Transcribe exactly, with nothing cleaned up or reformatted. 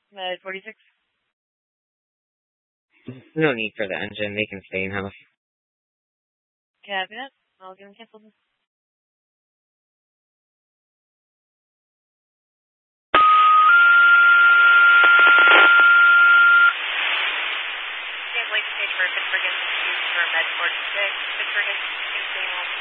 Med forty-six. No need for the engine. They can stay in house. Copy that. I'll get them canceled. Late stage for Pittsburgh Institute for Med forty-six. Pittsburgh Institute,